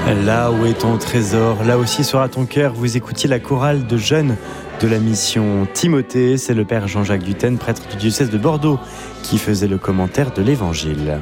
Là où est ton trésor, là aussi sera ton cœur. Vous écoutiez la chorale de jeunes de la mission Timothée. C'est le père Jean-Jacques Dutène, prêtre du diocèse de Bordeaux, qui faisait le commentaire de l'Évangile.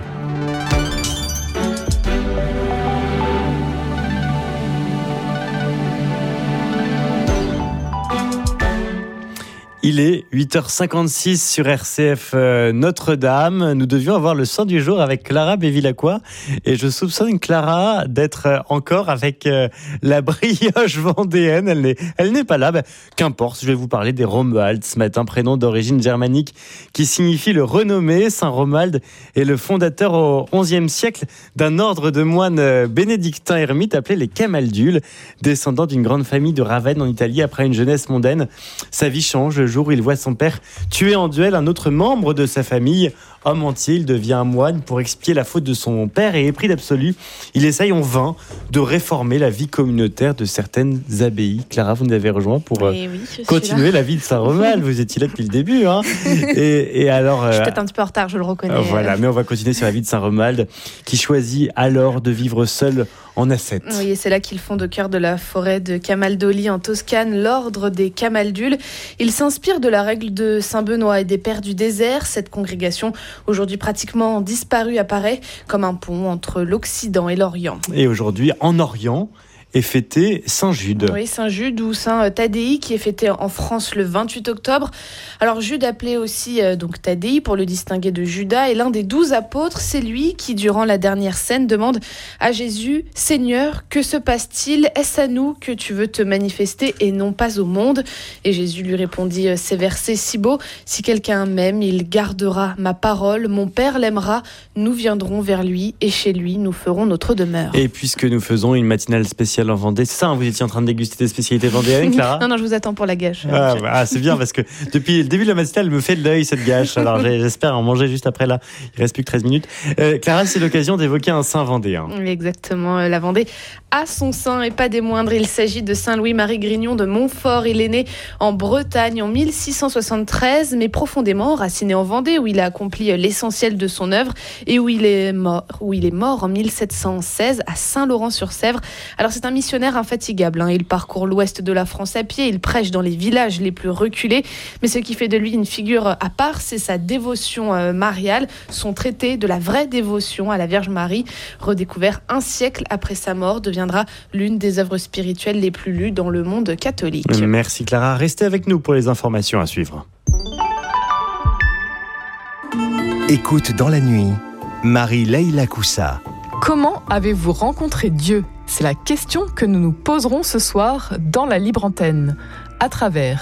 Il est 8h56 sur RCF Notre-Dame. Nous devions avoir le son du jour avec Clara Bévilacqua. Et je soupçonne Clara d'être encore avec la brioche vendéenne. Elle n'est pas là. Qu'importe, je vais vous parler des Romuald ce matin, prénom d'origine germanique qui signifie le renommé. Saint Romuald est le fondateur au XIe siècle d'un ordre de moines bénédictins ermites appelés les Camaldules, descendant d'une grande famille de Ravenne en Italie après une jeunesse mondaine. Sa vie change le jour où il voit son père tuer en duel un autre membre de sa famille. Homme entier, il devient un moine pour expier la faute de son père et épris d'absolu, il essaye en vain de réformer la vie communautaire de certaines abbayes. Clara, vous nous avez rejoint pour continuer la vie de Saint Romuald. Vous étiez là depuis le début. Hein. Et alors, je suis peut-être un petit peu en retard, je le reconnais. Voilà, mais on va continuer sur la vie de Saint Romuald, qui choisit alors de vivre seul en ascète. Oui, et c'est là qu'il fonde au cœur de la forêt de Camaldoli en Toscane l'ordre des Camaldules. Il s'inspire de la règle de Saint Benoît et des Pères du désert. Cette congrégation, aujourd'hui pratiquement disparue, apparaît comme un pont entre l'Occident et l'Orient. Et aujourd'hui, en Orient, est fêté Saint Jude. Oui, Saint Jude ou Saint Thaddéi, qui est fêté en France le 28 octobre. Alors Jude, appelé aussi donc Thaddéi pour le distinguer de Judas, est l'un des 12 apôtres. C'est lui qui, durant la dernière scène, demande à Jésus: « Seigneur, que se passe-t-il ? Est-ce à nous que tu veux te manifester et non pas au monde ?» Et Jésus lui répondit ces versets si beaux: « Si quelqu'un m'aime, il gardera ma parole. Mon Père l'aimera. Nous viendrons vers lui et chez lui, nous ferons notre demeure. » Et puisque nous faisons une matinale spéciale en Vendée, c'est ça, vous étiez en train de déguster des spécialités vendéennes, Clara ? Non, je vous attends pour la gâche. C'est bien, parce que depuis le début de la matinale, elle me fait de l'œil, cette gâche. Alors j'espère en manger juste après, là. Il reste plus que 13 minutes. Clara, c'est l'occasion d'évoquer un saint vendéen. Oui, exactement. La Vendée a son saint, et pas des moindres. Il s'agit de Saint Louis-Marie Grignon de Montfort. Il est né en Bretagne en 1673, mais profondément enraciné en Vendée, où il a accompli l'essentiel de son œuvre et où il est mort en 1716 à Saint-Laurent-sur-Sèvre. Alors c'est un missionnaire infatigable. Il parcourt l'ouest de la France à pied. Il prêche dans les villages les plus reculés. Mais ce qui fait de lui une figure à part, c'est sa dévotion mariale, son traité de la vraie dévotion à la Vierge Marie, redécouvert un siècle après sa mort, deviendra l'une des œuvres spirituelles les plus lues dans le monde catholique. Merci Clara. Restez avec nous pour les informations à suivre. Écoute dans la nuit, Marie-Leila Coussa. Comment avez-vous rencontré Dieu ? C'est la question que nous nous poserons ce soir dans la Libre Antenne, à travers